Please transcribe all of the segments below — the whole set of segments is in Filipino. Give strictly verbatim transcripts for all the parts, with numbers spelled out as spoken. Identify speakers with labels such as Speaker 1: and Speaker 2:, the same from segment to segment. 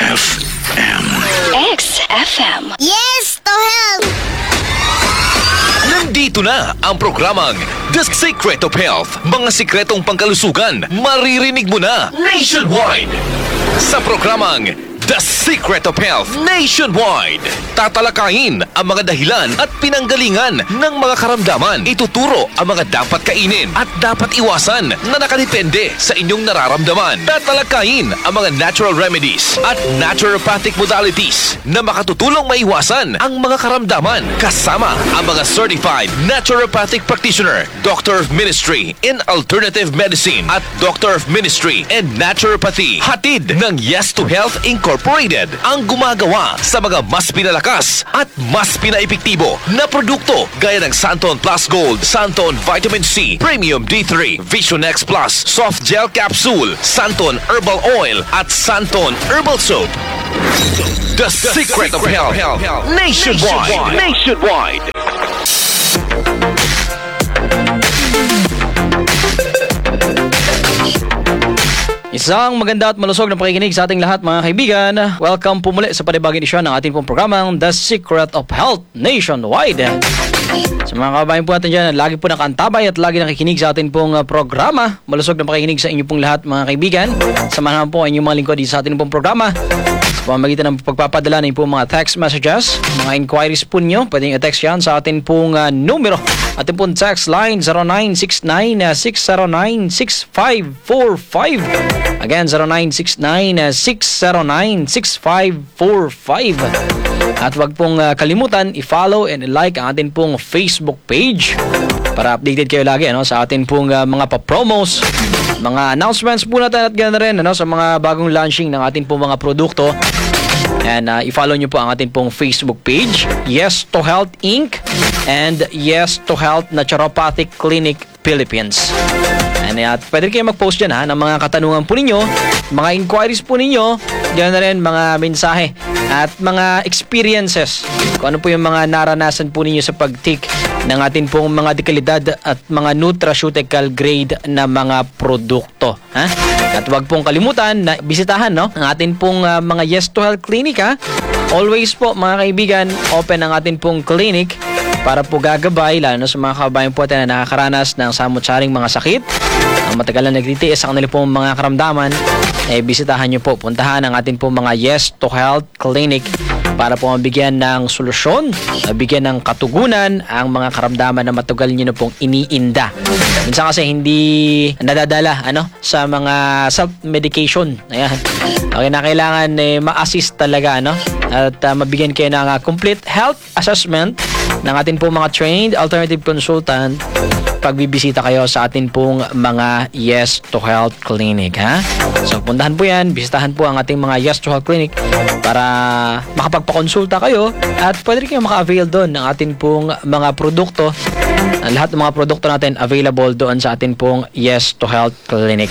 Speaker 1: F M.
Speaker 2: X F M.
Speaker 3: Yes, to help!
Speaker 4: Nandito na ang programang The Secret of Health. Mga sikretong pangkalusugan, maririnig mo na nationwide. Sa programang The Secret of Health Nationwide, tatalakayin ang mga dahilan at pinanggalingan ng mga karamdaman. Ituturo ang mga dapat kainin at dapat iwasan na nakadepende sa inyong nararamdaman. Tatalakayin ang mga natural remedies at naturopathic modalities na makatutulong maiwasan ang mga karamdaman. Kasama ang mga certified naturopathic practitioner, Doctor of Ministry in Alternative Medicine at Doctor of Ministry in Naturopathy. Hatid ng Yes to Health Incorporated ang gumagawa sa mga mas pinalakas at mas pinaepektibo na produkto gaya ng Santon Plus Gold, Santon Vitamin C, Premium D three, Vision X Plus, Soft Gel Capsule, Santon Herbal Oil at Santon Herbal Soap. The, The Secret, Secret of Health, health. Nationwide. Nationwide.
Speaker 5: Isang maganda at malusog na pakikinig sa ating lahat, mga kaibigan. Welcome po muli sa panibagong edisyon ng ating pong programang The Secret of Health Nationwide. Sa mga kabayan po natin dyan, lagi po nakaantabay at lagi nakikinig sa ating pong programa. Malusog na pakikinig sa inyo pong lahat, mga kaibigan. Samahan po ang inyong mga lingkod sa ating pong programa. Sa pamamagitan ng pagpapadala ng pong mga text messages, mga inquiries po nyo, pwedeng i-text yan sa ating pong uh, numero. Ating pong text line zero nine six nine, six zero nine, six five four five. Again, zero nine six nine, six zero nine, six five four five. At wag pong uh, kalimutan i-follow and i-like ang ating pong Facebook page para updated kayo lagi ano, sa ating pong uh, mga pa-promos, mga announcements po natin at ganoon rin ano, sa mga bagong launching ng ating pong mga produkto. And uh, i-follow nyo po ang ating pong Facebook page, Yes to Health Incorporated and Yes to Health Naturopathic Clinic Philippines. And at pwede kayo mag-post dyan ha, ng mga katanungan po ninyo, mga inquiries po ninyo, ganoon na rin mga mensahe at mga experiences. Kung ano po yung mga naranasan po ninyo sa pag-take ng ating pong mga dekalidad at mga nutraceutical grade na mga produkto. Ha? At huwag pong kalimutan na bisitahan no, ang ating pong uh, mga Yes to Health Clinic. Ha? Always po mga kaibigan, open ang ating pong clinic para po gagabay lalo na sa mga kababayan po natin na nakakaranas ng samot-saring mga sakit, ang matagal na nagtitiis sa kanila pong mga karamdaman. Eh bisitahan nyo po, puntahan ang ating pong mga Yes to Health Clinic para po mabigyan ng solusyon, mabigyan ng katugunan ang mga karamdaman na matagal nyo na pong iniinda. Minsan kasi hindi nadadala ano, sa mga self-medication. Ayan. Okay na kailangan eh, ma-assist talaga ano, at uh, mabigyan kayo ng uh, complete health assessment ng ating pong mga trained alternative consultant pagbibisita kayo sa atin pong mga Yes to Health Clinic. Ha? So puntahan po yan, bisitahan po ang ating mga Yes to Health Clinic para makapagpakonsulta kayo at pwede rin kayo maka-avail doon ng atin pong mga produkto. Ang lahat ng mga produkto natin available doon sa atin pong Yes to Health Clinic.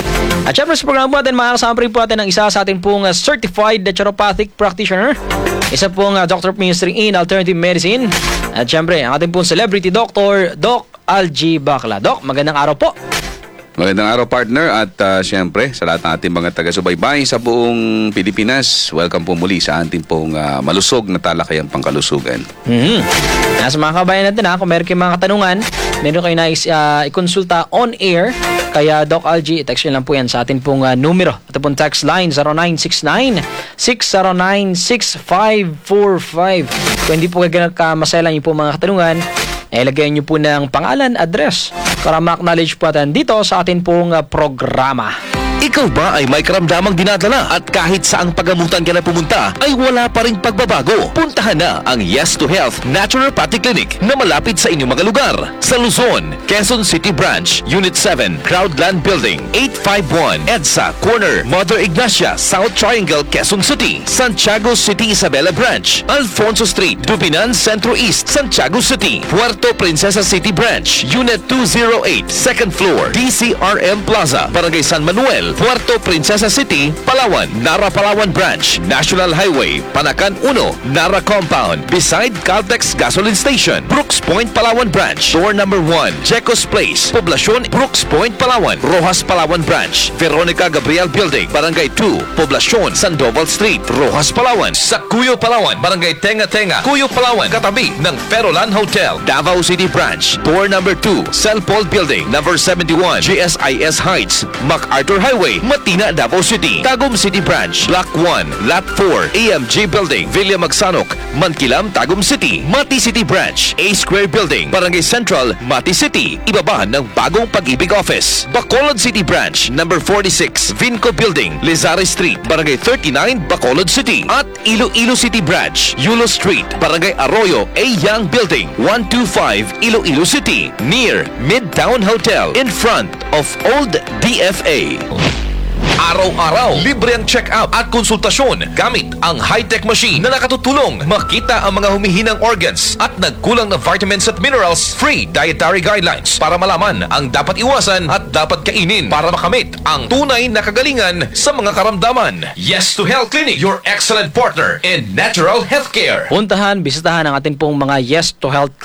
Speaker 5: At syempre sa programa po natin, makakasama rin po natin ang isa sa atin pong uh, certified naturopathic practitioner, isa pong uh, Doctor of Ministry in Alternative Medicine, at syempre ang ating pong celebrity doctor, Doc Algie Bacla. Doc, magandang araw po.
Speaker 1: Magandang araw, partner, at uh, siyempre sa lahat ng ating mga taga-subaybay sa buong Pilipinas, welcome po muli sa ating pong uh, malusog na talakayang pangkalusugan.
Speaker 5: Mm-hmm. Nasa mga kabayan natin ha, kung meron kayong mga katanungan, meron kayo na uh, ikonsulta on air, kaya Doc Algie, text nyo lang po yan sa ating pong uh, numero. Ito pong text line zero nine six nine, six zero nine, six five four five. Kung hindi po kayo nagkamaselan yung po mga katanungan, eh, lagyan nyo po ng pangalan, address para ma-acknowledge po natin dito sa atin pong uh, programa.
Speaker 4: Ikaw ba ay may karamdamang dinadala at kahit saang pagamutan ka na pumunta ay wala pa ring pagbabago? Puntahan na ang Yes to Health Naturopathic Clinic na malapit sa inyong mga lugar. Sa Luzon, Quezon City Branch, Unit seven, Crowdland Building, eight five one, EDSA, Corner, Mother Ignacia, South Triangle, Quezon City. Santiago City, Isabela Branch, Alfonso Street, Dupinan, Centro East, Santiago City. Puerto Princesa City Branch, Unit two oh eight, second floor, D C R M Plaza, Barangay San Manuel, Health. Puerto Princesa City, Palawan, Nara Palawan Branch, National Highway, Panacan one, Nara Compound, beside Caltex Gasoline Station, Brooks Point, Palawan Branch, door number one, Jecos Place, Poblacion, Brooks Point, Palawan, Rojas Palawan Branch, Veronica Gabriel Building, Barangay two, Poblacion, Sandoval Street, Rojas Palawan, sa Cuyo Palawan, Barangay Tenga Tenga, Cuyo Palawan, katabi ng Ferolan Hotel, Davao City Branch, door number two, Celpol Building, number seventy-one, G S I S Heights, MacArthur Highway, Matina, Davao City, Tagum City Branch, Block one, Lot four, A M G Building, Villa Magsanok, Mankilam, Tagum City, Mati City Branch, A Square Building, Barangay Central, Mati City, ibaba ng bagong Pag-ibig Office, Bacolod City Branch, number forty-six, Vinco Building, Lizari Street, Barangay thirty-nine, Bacolod City, at Iloilo City Branch, Yulo Street, Barangay Arroyo, A Young Building, one twenty-five, Iloilo City, near Midtown Hotel, in front of Old D F A. Araw-araw, libre ang check-up at konsultasyon gamit ang high-tech machine na nakatutulong makita ang mga humihinang organs at nagkulang na vitamins at minerals. Free dietary guidelines para malaman ang dapat iwasan at dapat kainin para makamit ang tunay na kagalingan sa mga karamdaman. Yes to Health Clinic, your excellent partner in natural healthcare.
Speaker 5: Puntahan, bisitahan ang ating pong mga Yes to Health